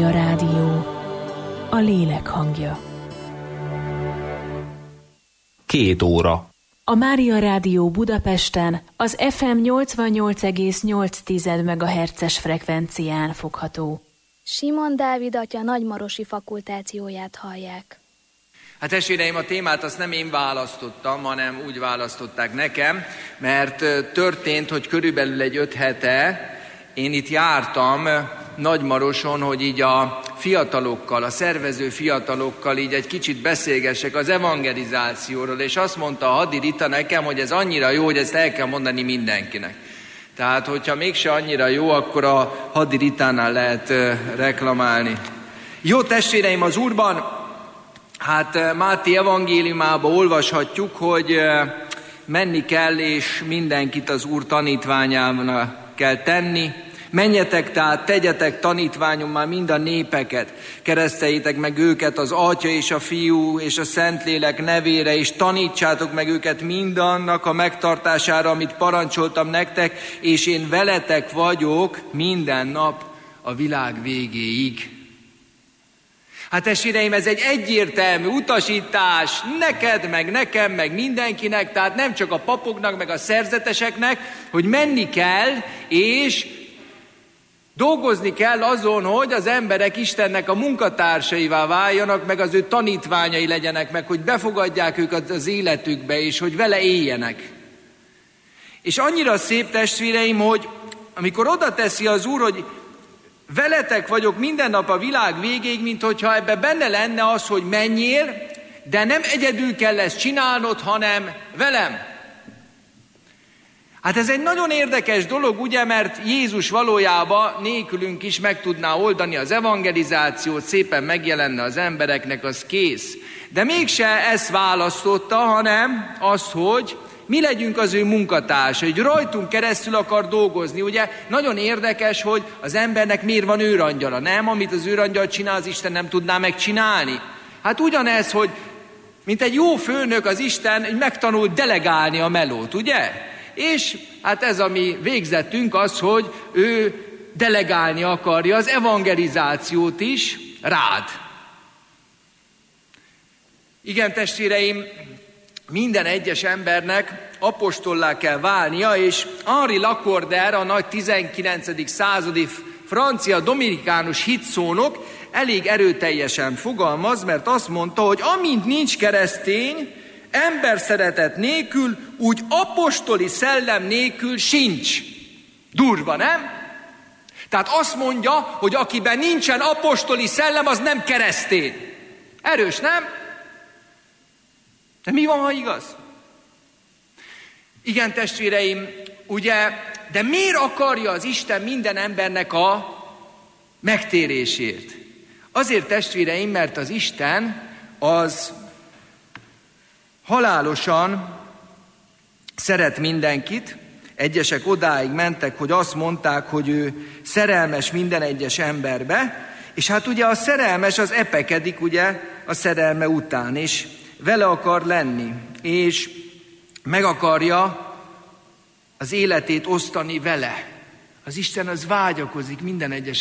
Mária Rádió, a lélek hangja. 2 óra. A Mária Rádió Budapesten az FM 88,8 MHz-es frekvencián fogható. Simon Dávid atya nagymarosi fakultációját hallják. Hát testvéreim, a témát azt nem én választottam, hanem úgy választották nekem, mert történt, hogy körülbelül egy 5 hete én itt jártam Nagymaroson, hogy így a fiatalokkal, a szervező fiatalokkal így egy kicsit beszélgessek az evangelizációról, és azt mondta a Hadi Rita nekem, hogy ez annyira jó, hogy ezt el kell mondani mindenkinek. Tehát, hogyha mégse annyira jó, akkor a Hadi Ritánál lehet reklamálni. Jó testvéreim az Úrban, hát Máté evangéliumában olvashatjuk, hogy menni kell, és mindenkit az Úr tanítványává kell tenni. Menjetek tehát, tegyetek tanítványommá mind a népeket, kereszteljétek meg őket az Atya és a Fiú és a Szentlélek nevére, és tanítsátok meg őket mindannak a megtartására, amit parancsoltam nektek, és én veletek vagyok minden nap a világ végéig. Hát testvéreim, ez egy egyértelmű utasítás neked, meg nekem, meg mindenkinek, tehát nem csak a papoknak, meg a szerzeteseknek, hogy menni kell, és dolgozni kell azon, hogy az emberek Istennek a munkatársaivá váljanak, meg az ő tanítványai legyenek, meg hogy befogadják őket az életükbe, és hogy vele éljenek. És annyira szép testvéreim, hogy amikor oda teszi az Úr, hogy veletek vagyok minden nap a világ végéig, mint hogyha ebbe benne lenne az, hogy menjél, de nem egyedül kell ezt csinálnod, hanem velem. Hát ez egy nagyon érdekes dolog, ugye, mert Jézus valójában nélkülünk is meg tudná oldani az evangelizációt, szépen megjelenne az embereknek, az kész. De mégse ezt választotta, hanem azt, hogy mi legyünk az ő munkatársai, hogy rajtunk keresztül akar dolgozni. Ugye nagyon érdekes, hogy az embernek miért van őrangyala, nem? Amit az őrangyal csinál, az Isten nem tudná megcsinálni. Hát ugyanez, hogy mint egy jó főnök az Isten megtanult delegálni a melót, ugye? És hát ez a mi végzettünk az, hogy ő delegálni akarja az evangelizációt is rád. Igen, testvéreim, minden egyes embernek apostollá kell válnia, és Henri Lacordaire, a nagy 19. századi francia dominikánus hitszónok elég erőteljesen fogalmaz, mert azt mondta, hogy amint nincs keresztény, emberszeretet nélkül, úgy apostoli szellem nélkül sincs. Durva, nem? Tehát azt mondja, hogy akiben nincsen apostoli szellem, az nem keresztény. Erős, nem? De mi van, ha igaz? Igen, testvéreim, ugye, de miért akarja az Isten minden embernek a megtérését? Azért, testvéreim, mert az Isten az halálosan szeret mindenkit. Egyesek odáig mentek, hogy azt mondták, hogy ő szerelmes minden egyes emberbe, és hát ugye a szerelmes az epekedik ugye a szerelme után, és vele akar lenni, és meg akarja az életét osztani vele. Az Isten az vágyakozik minden egyes